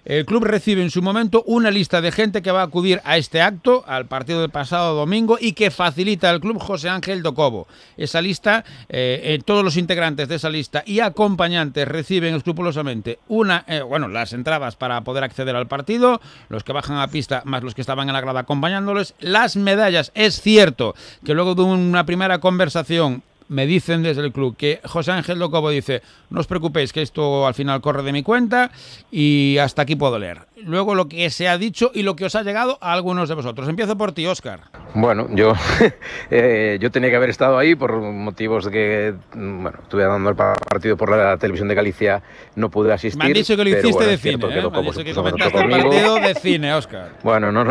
El club recibe en su momento una lista de gente que va a acudir a este acto, al partido del pasado domingo, y que facilita al club José Ángel do Cobo. Esa lista, todos los integrantes de esa lista y acompañantes reciben escrupulosamente las entradas para poder acceder al partido, los que bajan a pista más los que estaban en la grada acompañándoles, las medallas. Es cierto que luego de una primera conversación me dicen desde el club que José Ángel do Cobo dice: no os preocupéis, que esto al final corre de mi cuenta y hasta aquí puedo leer. Luego lo que se ha dicho y lo que os ha llegado a algunos de vosotros. Empiezo por ti, Óscar. Bueno, yo tenía que haber estado ahí por motivos de que, estuve dando el partido por la televisión de Galicia, no pude asistir. Me han dicho que lo hiciste de cine, me han dicho que comentaste el partido de cine, Óscar. Bueno, no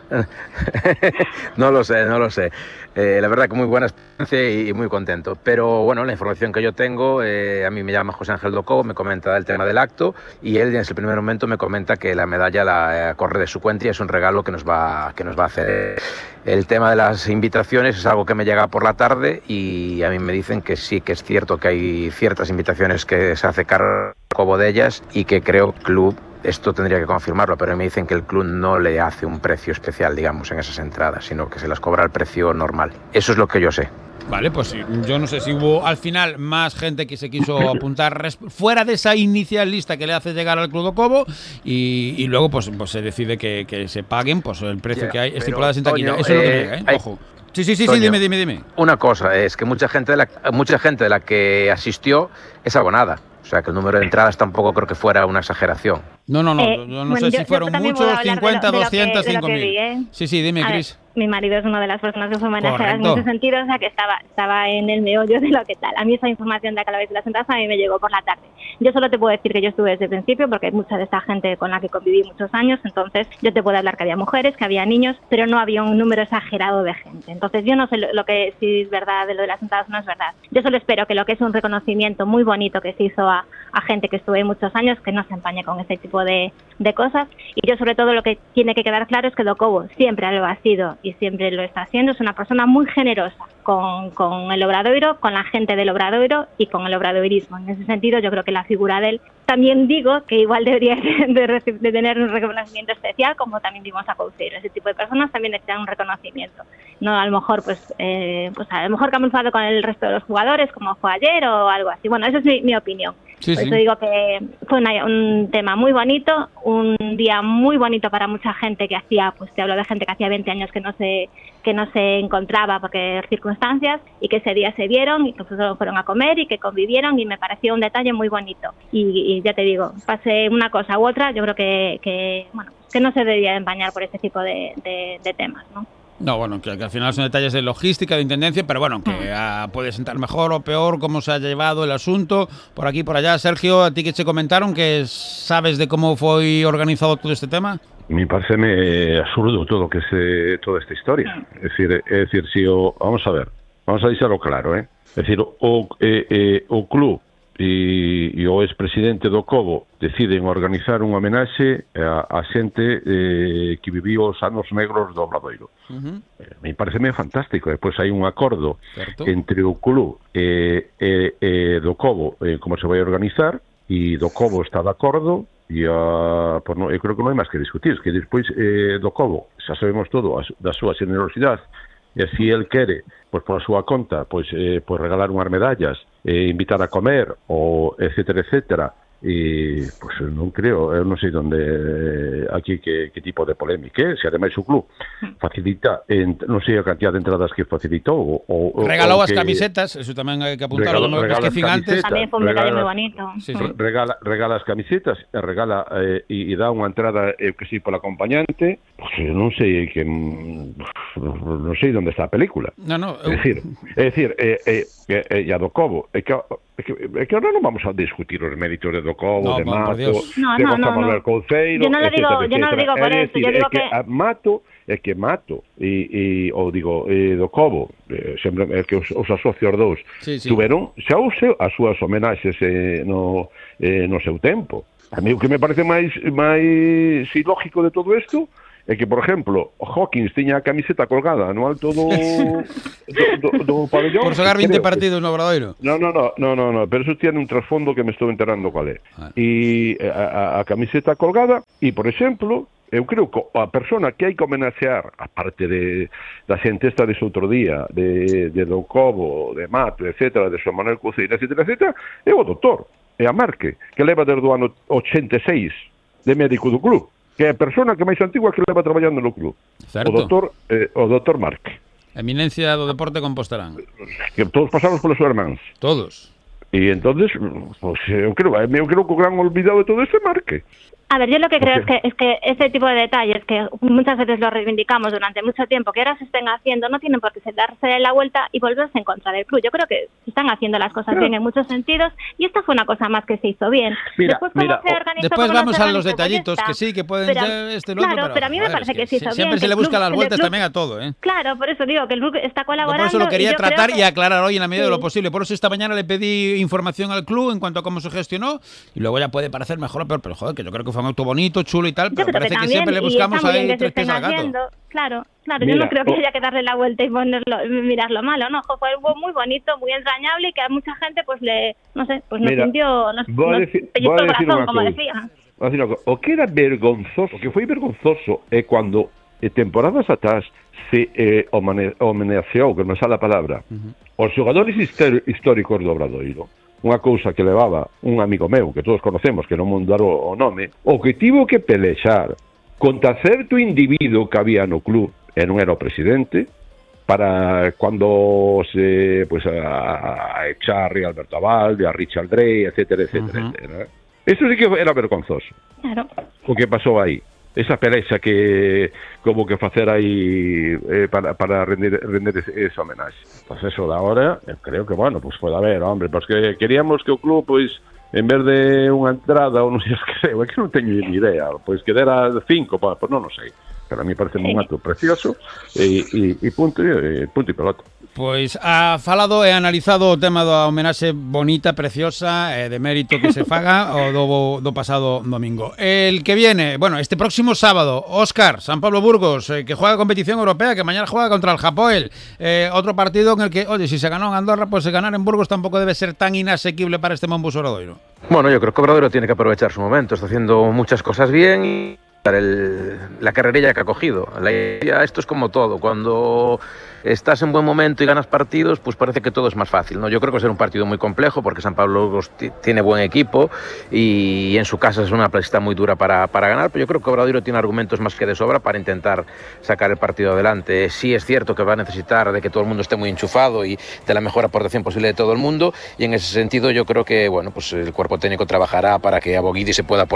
lo sé. La verdad que muy buena experiencia y muy contento. Pero bueno, la información que yo tengo, a mí me llama José Ángel do Cobo, me comenta el tema del acto y él desde el primer momento me comenta que la medalla la corre de su cuenta y es un regalo que nos va a hacer. El tema de las invitaciones es algo que me llega por la tarde y a mí me dicen que sí, que es cierto que hay ciertas invitaciones que se hace cargo de ellas y que creo que el club, esto tendría que confirmarlo, pero me dicen que el club no le hace un precio especial, digamos, en esas entradas, sino que se las cobra al precio normal. Eso es lo que yo sé. Vale, pues yo no sé si hubo al final más gente que se quiso apuntar fuera de esa inicial lista que le hace llegar al Club do Cobo y luego pues se decide que se paguen pues el precio que hay estipulado en taquilla. Eso es lo que llega, ojo. Sí, Toño, dime. Una cosa es que mucha gente de la que asistió es abonada. O sea, que el número de entradas tampoco creo que fuera una exageración. No, yo no sé si fueron muchos, 50, 200, 5.000. Sí, dime, Cris. Mi marido es una de las personas que fue homenajeadas en ese sentido, o sea que estaba en el meollo de lo que tal. A mí esa información de que a la vez de las entradas a mí me llegó por la tarde. Yo solo te puedo decir que yo estuve desde el principio porque hay mucha de esta gente con la que conviví muchos años, entonces yo te puedo hablar que había mujeres, que había niños, pero no había un número exagerado de gente. Entonces yo no sé si es verdad de lo de las entradas o no es verdad. Yo solo espero que lo que es un reconocimiento muy bonito que se hizo a gente que estuve muchos años, que no se empañe con ese tipo de cosas. Y yo sobre todo lo que tiene que quedar claro es que do Cobo siempre lo ha sido y siempre lo está haciendo, es una persona muy generosa con el Obradoiro, con la gente del Obradoiro y con el obradoirismo. En ese sentido yo creo que la figura de él, también digo que igual debería de tener un reconocimiento especial, como también dimos a Couceiro. Ese tipo de personas también necesitan un reconocimiento, no a lo mejor a lo mejor camuflado con el resto de los jugadores como fue ayer o algo así. Bueno, esa es mi opinión. Por eso digo que fue un tema muy bonito, un día muy bonito para mucha gente que te hablo de gente que hacía 20 años que no se encontraba porque circunstancias, y que ese día se vieron y que fueron a comer y que convivieron, y me pareció un detalle muy bonito. Y ya te digo, pase una cosa u otra, yo creo que no se debería empañar por este tipo de temas, ¿no? No, bueno, que al final son detalles de logística, de intendencia, pero bueno, que puede sentar mejor o peor cómo se ha llevado el asunto por aquí por allá. Sergio, a ti que te comentaron, que sabes de cómo fue organizado todo este tema. Me parece absurdo toda esta historia. Es decir, vamos a decirlo claro, Es decir, o club e o expresidente do Cobo deciden organizar unha homenaxe a xente que viviu os anos negros do Obradoiro. Me parece fantástico. Depois hai un acordo entre o club e do Cobo como se vai organizar, e do Cobo está de acordo, e eu creo que non hai máis que discutir, que despois do Cobo xa sabemos todo da súa generosidade, e se el quere, pois por a súa conta, pois regalar unhas medallas, invitar a comer, ou etcétera, e pois non creo, eu non sei onde aquí que tipo de polémica, se ademais o club facilita, non sei a cantidad de entradas que facilitou, regalou as camisetas, eso tamén hai que apuntar, tamén foi un detalle moi bonito. Regala as camisetas, regala e dá unha entrada que si pola acompañante, pois non sei onde está a película. É dicir, e a do Cobo, é que ahora non vamos a discutir os méritos de do Cobo, de Mato, de José Manuel Couceiro. Yo non lo digo por eso, yo digo que Mato e do Cobo, sempre é que os asocios dous tuveron xa as súas homenaxes no seu tempo. A mí o que me parece máis ilógico de todo isto é que, por exemplo, Hawkins tiña a camiseta colgada no alto do pabellón. Por xogar 20 partidos no Obradoiro. No, pero eso tiene un trasfondo que me estou enterando cual é. E a camiseta colgada, e, por exemplo, eu creo que a persona que hai que homenaxear, aparte da xente esta dese outro día, de do Cobo, de Mato, etcétera, de Xoan Manuel Couceiro, etcétera, é o doutor, é a Marque, que leva desde o ano 86 de médico do club, que é a persona que máis antigua que leva traballando no club. Certo. O doutor Marque. Eminencia do deporte compostarán. Que todos pasamos polos seus irmáns. Todos. E entonces, pues, eu creo que o gran olvidado de todo ese Marque. A ver, yo lo que creo es que ese tipo de detalles que muchas veces lo reivindicamos durante mucho tiempo, que ahora se estén haciendo, no tienen por qué darse la vuelta y volverse en contra del club. Yo creo que se están haciendo las cosas bien en muchos sentidos y esta fue una cosa más que se hizo bien. Después vamos a los detallitos, que sí, que pueden ser Claro, pero a mí me parece que se hizo bien. Siempre se le busca las vueltas también a todo, ¿eh? Claro, por eso digo que el club está colaborando. Por eso lo quería tratar y aclarar hoy en la medida de lo posible. Por eso esta mañana le pedí información al club en cuanto a cómo se gestionó y luego ya puede parecer mejor o peor, pero joder, que yo creo que fue un acto bonito, chulo y tal, pero parece que siempre le buscamos ahí tres pies al gato. Claro, yo no creo que haya que darle la vuelta y mirar lo malo, ¿no? Fue algo muy bonito, muy entrañable y que a mucha gente pues nos sintió, nos pellizcó el corazón, como decía. O que era vergonzoso, o que foi vergonzoso é cando temporadas atrás se homenaxeou, que non sale a palabra, os xogadores históricos do Obradoiro. Unha cousa que levaba un amigo meu, que todos conocemos, que non vou dar o nome, o que tivo que pelexar contra certo individuo que había no club, e non era o presidente, para cando se a Echarri, a Alberto Abalde, a Richard Drey, etcétera. Eso sí que era vergonzoso. Claro. O que pasou aí. Esa pelexa que como que facer aí para render ese homenaxe. Pois eso da hora, eu creo que, bueno, pues pode haber, hombre, pois que queríamos que o club, pois, en vez de unha entrada, ou non sei que sei, é que non teño ni idea, pois que dera 5, pois non sei. Pero a mí parece un acto precioso e punto e pelota. Pois ha falado e analizado o tema da homenaxe bonita, preciosa, de mérito que se faga o do pasado domingo. El que viene, bueno, este próximo sábado, Óscar, San Pablo Burgos, que juega competición europea, que mañana juega contra el Hapoel. Otro partido en el que, oye, si se ganó en Andorra, pues ganar en Burgos tampoco debe ser tan inasequible para este Monbus Obradoiro. Bueno, yo creo que Obradoiro tiene que aprovechar su momento, está haciendo muchas cosas bien y la carrerilla que ha cogido. Esto es como todo, cuando estás en buen momento y ganas partidos, pues parece que todo es más fácil, ¿no? Yo creo que va a ser un partido muy complejo porque San Pablo tiene buen equipo y en su casa es una pista muy dura para ganar, pero yo creo que Obradoiro tiene argumentos más que de sobra para intentar sacar el partido adelante. Sí es cierto que va a necesitar de que todo el mundo esté muy enchufado y de la mejor aportación posible de todo el mundo, y en ese sentido yo creo que, bueno, pues el cuerpo técnico trabajará para que Aboguidi se pueda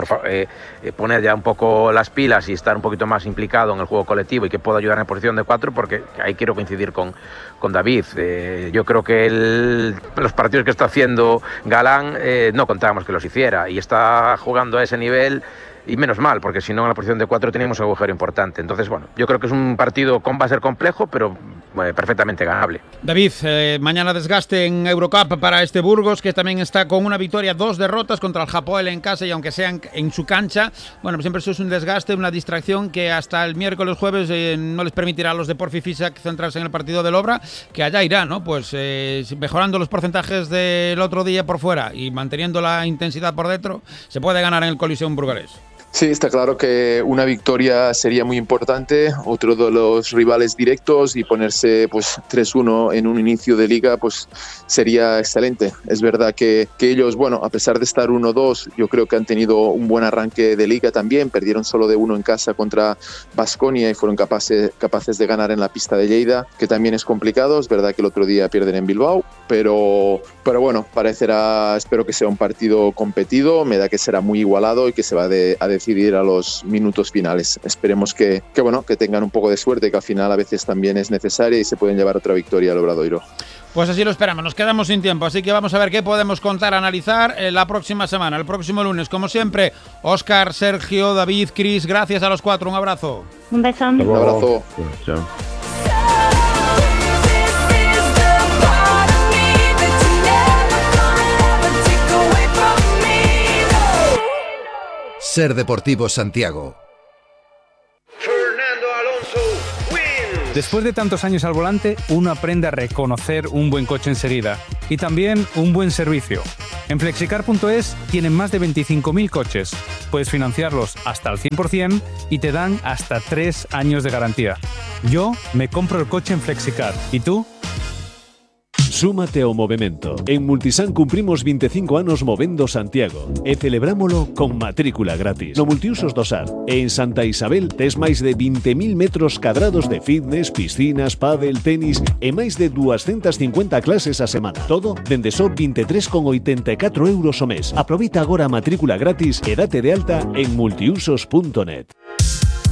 poner ya un poco las pilas y estar un poquito más implicado en el juego colectivo y que pueda ayudar en posición de 4, porque ahí quiero coincidir con David. Yo creo que los partidos que está haciendo Galán no contábamos que los hiciera y está jugando a ese nivel, y menos mal, porque si no en la posición de 4 teníamos un agujero importante. Entonces, bueno, yo creo que es un partido va a ser complejo, pero perfectamente ganable. David, mañana desgaste en Eurocup para este Burgos, que también está con una victoria, 2 derrotas contra el Hapoel en casa, y aunque sean en su cancha, bueno, siempre eso es un desgaste, una distracción que hasta el miércoles, jueves no les permitirá a los de Porfi Fisac centrarse en el partido del Obra, que allá irá, ¿no? Pues mejorando los porcentajes del otro día por fuera y manteniendo la intensidad por dentro, se puede ganar en el Coliseum burgalés. Sí, está claro que una victoria sería muy importante, otro de los rivales directos, y ponerse pues 3-1 en un inicio de liga pues sería excelente. Es verdad que ellos, bueno, a pesar de estar 1-2, yo creo que han tenido un buen arranque de liga también, perdieron solo de 1 en casa contra Baskonia y fueron capaces de ganar en la pista de Lleida, que también es complicado. Es verdad que el otro día pierden en Bilbao, pero bueno, espero que sea un partido competido, me da que será muy igualado y que se va a decidir a los minutos finales. Esperemos que tengan un poco de suerte, que al final a veces también es necesaria y se pueden llevar otra victoria al Obradoiro. Pues así lo esperamos, nos quedamos sin tiempo, así que vamos a ver qué podemos contar, analizar la próxima semana, el próximo lunes. Como siempre, Óscar, Sergio, David, Cris, gracias a los 4, un abrazo. Un beso. Un abrazo. Chao. Ser Deportivo Santiago. Después de tantos años al volante, uno aprende a reconocer un buen coche enseguida y también un buen servicio. En Flexicar.es tienen más de 25.000 coches. Puedes financiarlos hasta al 100% y te dan hasta 3 años de garantía. Yo me compro el coche en Flexicar. ¿Y tú? Súmate ao movemento. En Multisan cumprimos 25 anos movendo Santiago e celebrámolo con matrícula gratis no Multiusos do Sar. E en Santa Isabel tes máis de 20.000 metros cadrados de fitness, piscinas, pádel, tenis e máis de 250 clases a semana. Todo dende só 23,84 euros o mes. Aproveita agora a matrícula gratis e date de alta en multiusos.net.